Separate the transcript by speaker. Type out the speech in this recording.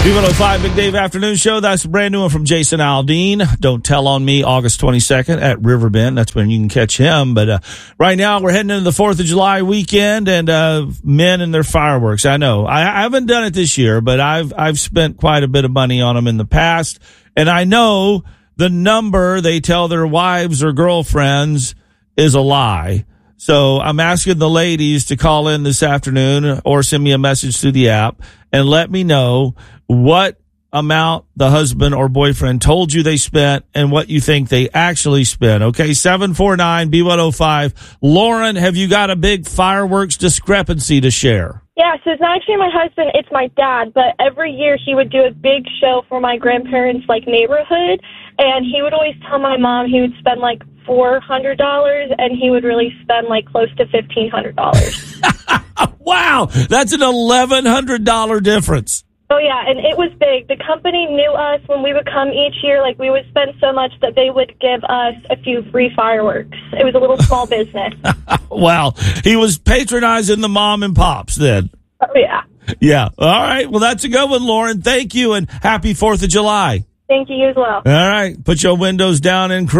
Speaker 1: B105 Big Dave Afternoon Show. That's a brand new one from Jason Aldean. Don't Tell on Me, August 22nd at Riverbend. That's when you can catch him. But right now we're heading into the 4th of July weekend and men and their fireworks. I know. I haven't done it this year, but I've spent quite a bit of money on them in the past. And I know the number they tell their wives or girlfriends is a lie. So I'm asking the ladies to call in this afternoon or send me a message through the app and let me know what amount the husband or boyfriend told you they spent and what you think they actually spent. Okay, 749-B105. Lauren, have you got a big fireworks discrepancy to share?
Speaker 2: Yeah, so it's not actually my husband, it's my dad, but every year he would do a big show for my grandparents' neighborhood, and he would always tell my mom he would spend $400, and he would really spend close to $1,500.
Speaker 1: Wow, that's an $1,100 difference.
Speaker 2: Oh, yeah, and it was big. The company knew us when we would come each year. We would spend so much that they would give us a few free fireworks. It was a little small business.
Speaker 1: Wow, he was patronizing the mom and pops then.
Speaker 2: Oh, yeah.
Speaker 1: Yeah, all right. Well, that's a good one, Lauren. Thank you, and happy 4th of July.
Speaker 2: Thank you as well.
Speaker 1: All right, put your windows down and cruise.